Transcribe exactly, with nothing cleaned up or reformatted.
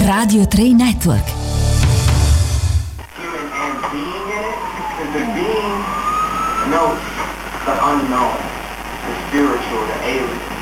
Radio tre Network. Human and being in it, because the being knows the unknown, the spiritual, the alien.